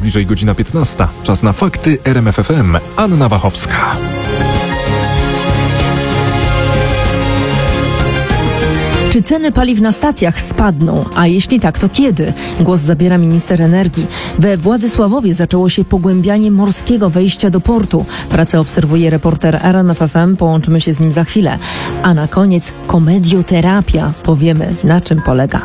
bliżej godzina 15. Czas na fakty RMF FM. Anna Wachowska. Czy ceny paliw na stacjach spadną? A jeśli tak, to kiedy? Głos zabiera minister energii. We Władysławowie zaczęło się pogłębianie morskiego wejścia do portu. Pracę obserwuje reporter RMF FM. Połączymy się z nim za chwilę. A na koniec komedioterapia. Powiemy, na czym polega.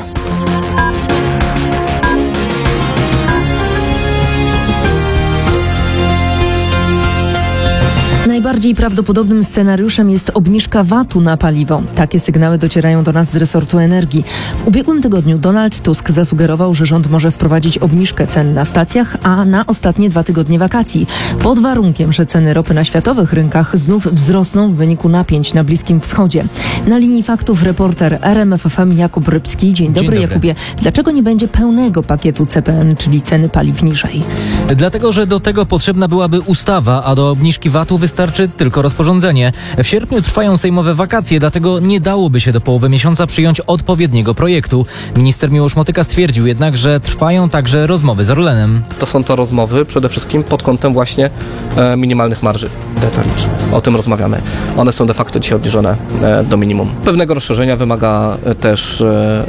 Najbardziej prawdopodobnym scenariuszem jest obniżka VAT-u na paliwo. Takie sygnały docierają do nas z resortu energii. W ubiegłym tygodniu Donald Tusk zasugerował, że rząd może wprowadzić obniżkę cen na stacjach, a na ostatnie 2 tygodnie wakacji. Pod warunkiem, że ceny ropy na światowych rynkach znów wzrosną w wyniku napięć na Bliskim Wschodzie. Na linii faktów reporter RMF FM Jakub Rybski. Dzień dobry, Jakubie. Dlaczego nie będzie pełnego pakietu CPN, czyli ceny paliw niżej? Dlatego, że do tego potrzebna byłaby ustawa, a do obniżki VAT-u wystarczy tylko rozporządzenie. W sierpniu trwają sejmowe wakacje, dlatego nie dałoby się do połowy miesiąca przyjąć odpowiedniego projektu. Minister Miłosz Motyka stwierdził jednak, że trwają także rozmowy z Orlenem. To są to rozmowy przede wszystkim pod kątem właśnie minimalnych marży detalicznych. O tym rozmawiamy. One są de facto dzisiaj obniżone do minimum. Pewnego rozszerzenia wymaga też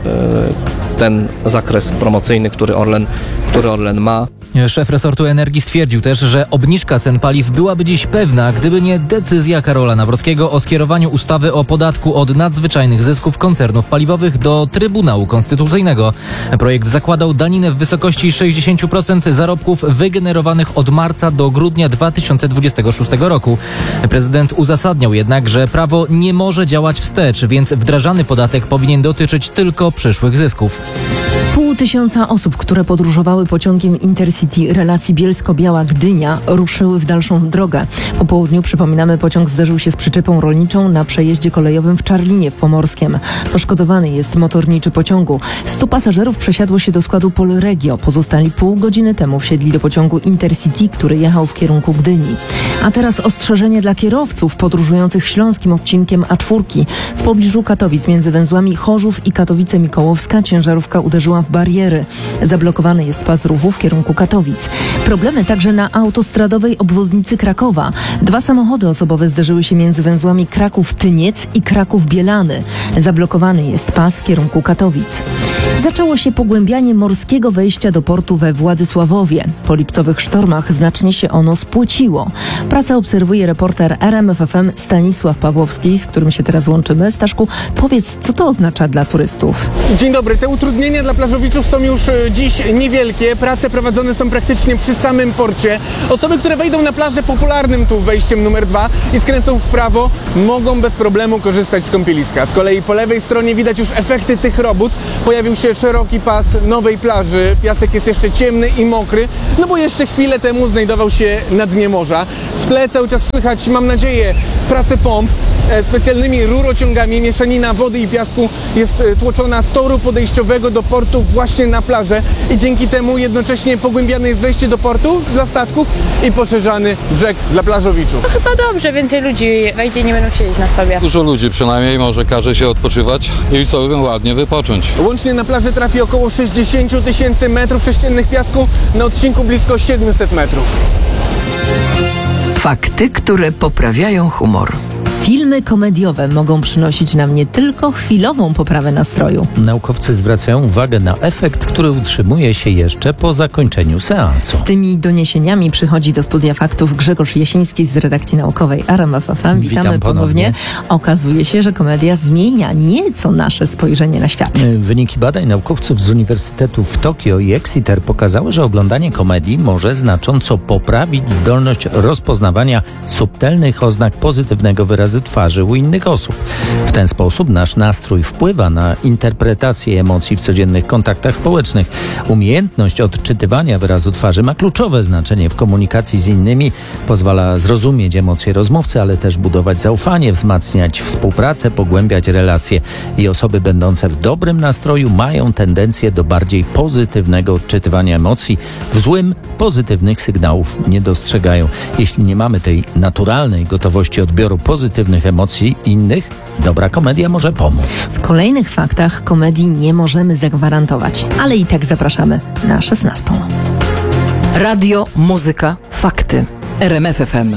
ten zakres promocyjny, który Orlen ma. Szef resortu energii stwierdził też, że obniżka cen paliw byłaby dziś pewna, gdyby nie decyzja Karola Nawrockiego o skierowaniu ustawy o podatku od nadzwyczajnych zysków koncernów paliwowych do Trybunału Konstytucyjnego. Projekt zakładał daninę w wysokości 60% zarobków wygenerowanych od marca do grudnia 2026 roku. Prezydent uzasadniał jednak, że prawo nie może działać wstecz, więc wdrażany podatek powinien dotyczyć tylko przyszłych zysków. 500 osób, które podróżowały pociągiem Intercity relacji Bielsko-Biała-Gdynia, ruszyły w dalszą drogę. Po południu, przypominamy, pociąg zderzył się z przyczepą rolniczą na przejeździe kolejowym w Czarlinie w Pomorskiem. Poszkodowany jest motorniczy pociągu. 100 pasażerów przesiadło się do składu Polregio. Pozostali pół godziny temu wsiedli do pociągu Intercity, który jechał w kierunku Gdyni. A teraz ostrzeżenie dla kierowców podróżujących śląskim odcinkiem A4. W pobliżu Katowic między węzłami Chorzów i Katowice-Mikołowska ciężarówka uderzyła w bariery. Zablokowany jest pas ruchu w kierunku Katowic. Problemy także na autostradowej obwodnicy Krakowa. 2 samochody osobowe zderzyły się między węzłami Kraków-Tyniec i Kraków-Bielany. Zablokowany jest pas w kierunku Katowic. Zaczęło się pogłębianie morskiego wejścia do portu we Władysławowie. Po lipcowych sztormach znacznie się ono spłociło. Pracę obserwuje reporter RMF FM Stanisław Pawłowski, z którym się teraz łączymy. Staszku, powiedz, co to oznacza dla turystów? Dzień dobry. Te utrudnienia dla plażowiczów są już dziś niewielkie. Prace prowadzone są praktycznie przy samym porcie. Osoby, które wejdą na plażę popularnym tu wejściem numer 2 i skręcą w prawo, mogą bez problemu korzystać z kąpieliska. Z kolei po lewej stronie widać już efekty tych robót. Pojawił się szeroki pas nowej plaży. Piasek jest jeszcze ciemny i mokry, no bo jeszcze chwilę temu znajdował się na dnie morza. W tle cały czas słychać, mam nadzieję, pracę pomp. Specjalnymi rurociągami mieszanina wody i piasku jest tłoczona z toru podejściowego do portu właśnie na plażę i dzięki temu jednocześnie pogłębiane jest wejście do portu dla statków i poszerzany brzeg dla plażowiczów. Chyba dobrze, więcej ludzi wejdzie i nie będą siedzieć na sobie. Dużo ludzi przynajmniej może każe się odpoczywać i sobie ładnie wypocząć. Łącznie na plażę trafi około 60 000 metrów sześciennych piasku, na odcinku blisko 700 metrów. Fakty, które poprawiają humor. Filmy komediowe mogą przynosić nam nie tylko chwilową poprawę nastroju. Naukowcy zwracają uwagę na efekt, który utrzymuje się jeszcze po zakończeniu seansu. Z tymi doniesieniami przychodzi do Studia Faktów Grzegorz Jasiński z redakcji naukowej RMF FM. Witamy ponownie. Okazuje się, że komedia zmienia nieco nasze spojrzenie na świat. Wyniki badań naukowców z uniwersytetów w Tokio i Exeter pokazały, że oglądanie komedii może znacząco poprawić zdolność rozpoznawania subtelnych oznak pozytywnego wyrazu twarzy u innych osób. W ten sposób nasz nastrój wpływa na interpretację emocji w codziennych kontaktach społecznych. Umiejętność odczytywania wyrazu twarzy ma kluczowe znaczenie w komunikacji z innymi. Pozwala zrozumieć emocje rozmówcy, ale też budować zaufanie, wzmacniać współpracę, pogłębiać relacje. I osoby będące w dobrym nastroju mają tendencję do bardziej pozytywnego odczytywania emocji. W złym pozytywnych sygnałów nie dostrzegają. Jeśli nie mamy tej naturalnej gotowości odbioru pozytywnych emocji innych, dobra komedia może pomóc. W kolejnych faktach komedii nie możemy zagwarantować, ale i tak zapraszamy na 16. Radio, muzyka, fakty. RMF FM.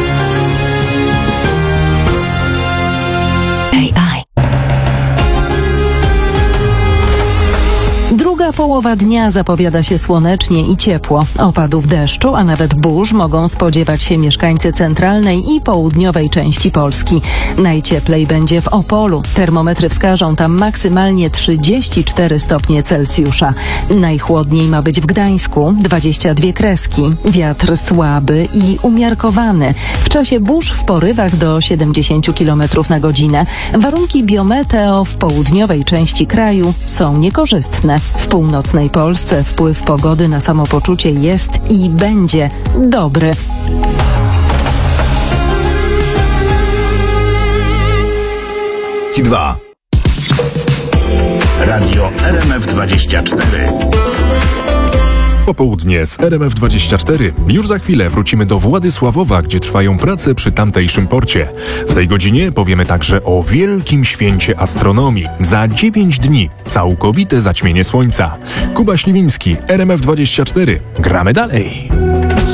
Druga połowa dnia zapowiada się słonecznie i ciepło. Opadów deszczu, a nawet burz mogą spodziewać się mieszkańcy centralnej i południowej części Polski. Najcieplej będzie w Opolu. Termometry wskażą tam maksymalnie 34 stopnie Celsjusza. Najchłodniej ma być w Gdańsku, 22 kreski. Wiatr słaby i umiarkowany. W czasie burz w porywach do 70 km na godzinę. Warunki biometeo w południowej części kraju są niekorzystne. W północnej Polsce wpływ pogody na samopoczucie jest i będzie dobry. Ci2. Radio RMF24. Popołudnie z RMF24. Już za chwilę wrócimy do Władysławowa, gdzie trwają prace przy tamtejszym porcie. W tej godzinie powiemy także o wielkim święcie astronomii. Za 9 dni całkowite zaćmienie słońca. Kuba Śliwiński, RMF24. Gramy dalej.